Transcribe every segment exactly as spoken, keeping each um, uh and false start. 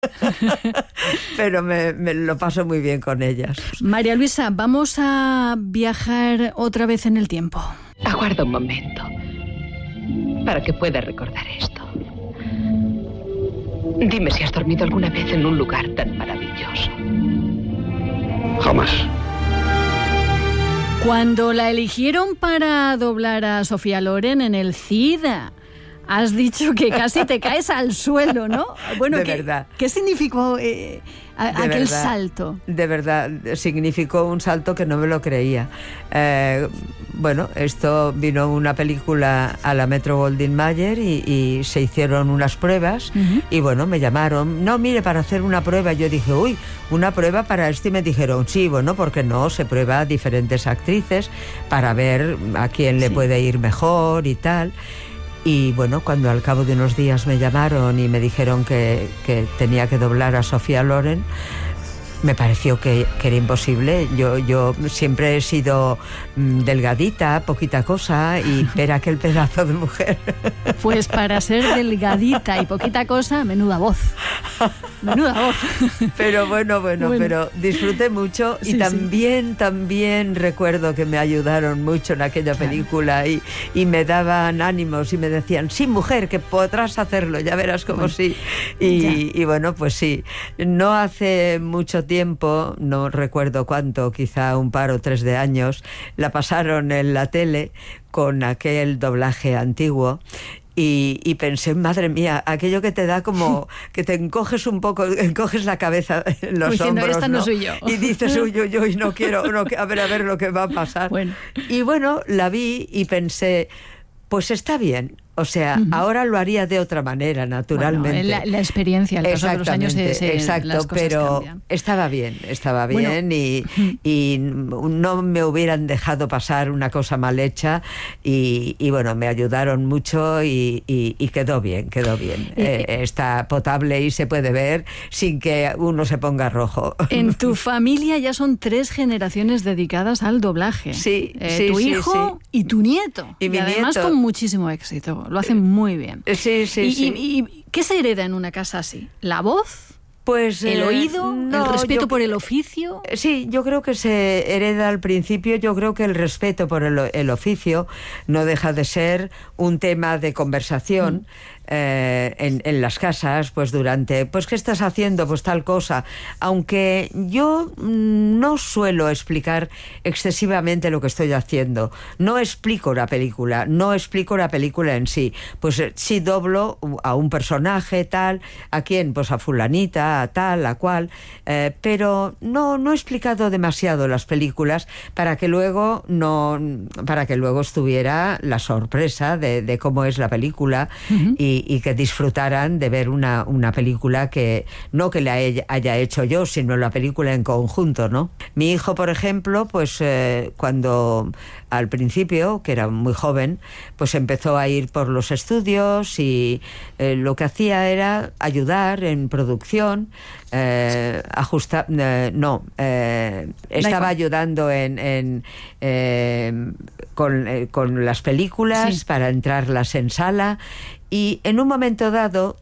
Pero me, me lo paso muy bien con ellas. María Luisa, vamos a viajar otra vez en el tiempo. Aguarda un momento, para que pueda recordar esto. Dime si has dormido alguna vez en un lugar tan maravilloso. Jamás. Cuando la eligieron para doblar a Sofía Loren en el C I D, has dicho que casi te caes al suelo, ¿no? Bueno, de ¿qué, verdad. ¿Qué significó eh, a, aquel verdad, salto? De verdad, significó un salto que no me lo creía. Eh, bueno, esto vino una película a la Metro-Goldwyn-Mayer y, y se hicieron unas pruebas. Uh-huh. Y bueno, me llamaron, no, mire, para hacer una prueba. Yo dije, uy, una prueba para esto, y me dijeron, sí, bueno, porque no, se prueba a diferentes actrices para ver a quién le sí. puede ir mejor y tal. Y bueno, cuando al cabo de unos días me llamaron y me dijeron que, que tenía que doblar a Sofía Loren, me pareció que, que era imposible. Yo, yo siempre he sido delgadita, poquita cosa, y ver aquel pedazo de mujer. Pues para ser delgadita y poquita cosa, menuda voz. Menuda voz. Pero bueno, bueno, bueno. pero disfruté mucho y sí, también, sí. también recuerdo que me ayudaron mucho en aquella claro. película y, y me daban ánimos y me decían, sí, mujer, que podrás hacerlo, ya verás como bueno, sí. Y, y bueno, pues sí, no hace mucho tiempo tiempo, no recuerdo cuánto, quizá un par o tres de años, la pasaron en la tele con aquel doblaje antiguo. Y, y pensé, madre mía, aquello que te da como que te encoges un poco, encoges la cabeza en los Diciendo, hombros, esta ¿no? no soy yo. Y dices, uy, uy, uy, no quiero, no, a ver, a ver lo que va a pasar. Bueno. Y bueno, la vi y pensé, pues está bien. O sea, uh-huh. ahora lo haría de otra manera, naturalmente. Bueno, la, la experiencia, el paso de los años se, se, exacto, las cosas pero cambian. estaba bien, estaba bien bueno. y, uh-huh. y no me hubieran dejado pasar una cosa mal hecha y, y bueno, me ayudaron mucho y, y, y quedó bien, quedó bien. Eh, eh, está potable y se puede ver sin que uno se ponga rojo. En tu familia ya son tres generaciones dedicadas al doblaje. Sí, eh, sí, tu sí, hijo sí. y tu nieto. Y, y mi además nieto. Con muchísimo éxito. Lo hacen muy bien. Sí, sí, y, sí. Y, y, ¿qué se hereda en una casa así? ¿La voz? Pues, ¿El eh, oído? no, ¿El respeto yo, por el oficio? Sí, yo creo que se hereda al principio. Yo creo que el respeto por el, el oficio no deja de ser un tema de conversación. Mm. Eh, en, en las casas, pues durante, pues ¿qué estás haciendo? Pues tal cosa. Aunque yo no suelo explicar excesivamente lo que estoy haciendo. No explico la película, no explico la película en sí. Pues sí doblo a un personaje tal, ¿a quién? Pues a fulanita, a tal, a cual. Eh, pero no, no he explicado demasiado las películas para que luego no, para que luego estuviera la sorpresa de, de cómo es la película. Uh-huh. y Y, y que disfrutaran de ver una, una película que no que la haya hecho yo, sino la película en conjunto, ¿no? Mi hijo, por ejemplo, pues eh, cuando al principio, que era muy joven, pues empezó a ir por los estudios y eh, lo que hacía era ayudar en producción, eh, ajustar, eh, no, eh, estaba ayudando en, en eh, con, eh, con las películas sí. para entrarlas en sala. Y en un momento dado,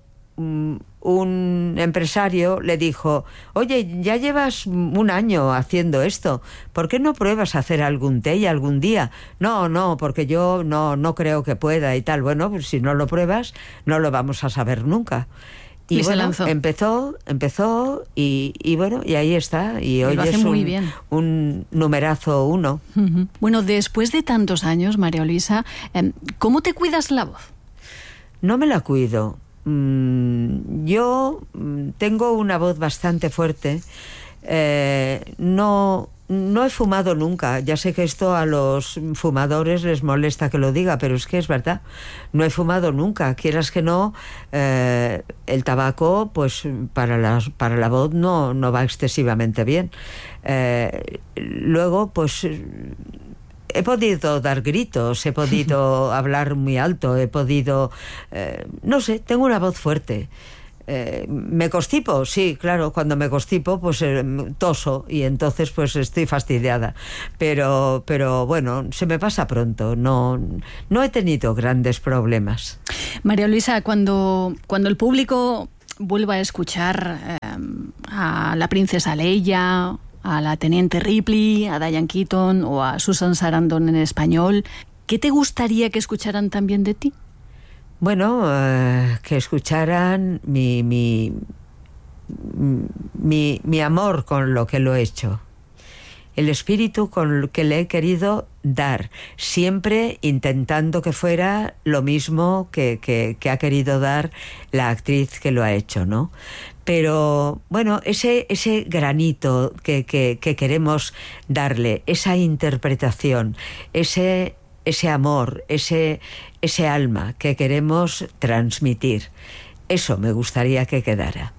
un empresario le dijo, oye, ya llevas un año haciendo esto, ¿por qué no pruebas a hacer algún té y algún día? No, no, porque yo no, no creo que pueda y tal. Bueno, pues si no lo pruebas, no lo vamos a saber nunca. Y, y bueno, empezó, empezó y, y bueno, y ahí está. Y, y hoy es un, un numerazo uno. Uh-huh. Bueno, después de tantos años, María Luisa, ¿cómo te cuidas la voz? No me la cuido. Mm, yo tengo una voz bastante fuerte. Eh, no, no he fumado nunca. Ya sé que esto a los fumadores les molesta que lo diga, pero es que es verdad. No he fumado nunca. Quieras que no, eh, el tabaco, pues para la, para la voz no, no va excesivamente bien. Eh, luego, pues... He podido dar gritos, he podido hablar muy alto, he podido... Eh, no sé, tengo una voz fuerte. Eh, ¿Me constipo? Sí, claro, cuando me constipo pues eh, toso y entonces pues estoy fastidiada. Pero, pero bueno, se me pasa pronto, no, no he tenido grandes problemas. María Luisa, cuando, cuando el público vuelva a escuchar eh, a la princesa Leia, a la teniente Ripley, a Diane Keaton o a Susan Sarandon en español, ¿qué te gustaría que escucharan también de ti? Bueno, eh, que escucharan mi, mi, mi, mi amor con lo que lo he hecho. El espíritu con el que le he querido dar, siempre intentando que fuera lo mismo que, que, que ha querido dar la actriz que lo ha hecho, ¿no? Pero, bueno, ese, ese granito que, que, que queremos darle, esa interpretación, ese, ese amor, ese, ese alma que queremos transmitir, eso me gustaría que quedara.